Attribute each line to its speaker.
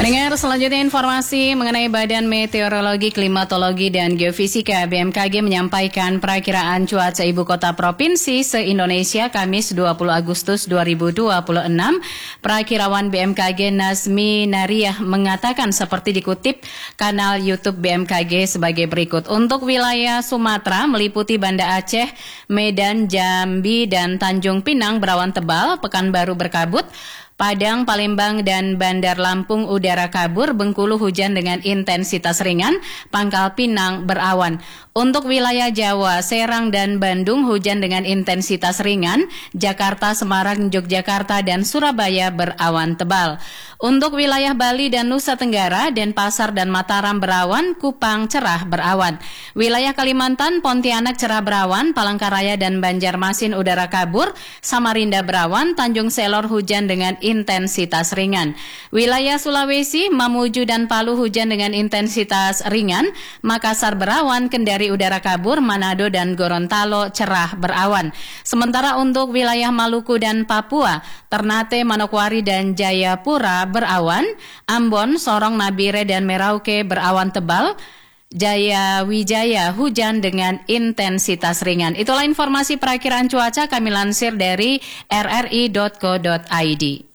Speaker 1: Pendengar, selanjutnya informasi mengenai Badan Meteorologi, Klimatologi, dan Geofisika BMKG menyampaikan perakiraan cuaca ibu kota provinsi se-Indonesia Kamis 20 Agustus 2026. Perakirawan BMKG Nazmi Nariah mengatakan seperti dikutip kanal YouTube BMKG sebagai berikut. Untuk wilayah Sumatera meliputi Banda Aceh, Medan, Jambi, dan Tanjung Pinang berawan tebal, Pekanbaru berkabut, Padang, Palembang, dan Bandar Lampung udara kabur, Bengkulu hujan dengan intensitas ringan, Pangkal Pinang berawan. Untuk wilayah Jawa, Serang dan Bandung hujan dengan intensitas ringan, Jakarta, Semarang, Yogyakarta, dan Surabaya berawan tebal. Untuk wilayah Bali dan Nusa Tenggara, Denpasar dan Mataram berawan, Kupang cerah berawan. Wilayah Kalimantan, Pontianak cerah berawan, Palangkaraya dan Banjarmasin udara kabur, Samarinda berawan, Tanjung Selor hujan dengan intensitas ringan. Wilayah Sulawesi, Mamuju dan Palu hujan dengan intensitas ringan, Makassar berawan, Kendari udara kabur, Manado dan Gorontalo cerah berawan. Sementara untuk wilayah Maluku dan Papua, Ternate, Manokwari dan Jayapura berawan, Ambon, Sorong, Nabire dan Merauke berawan tebal, Jaya Wijaya hujan dengan intensitas ringan. Itulah informasi perakiraan cuaca kami lansir dari rri.co.id.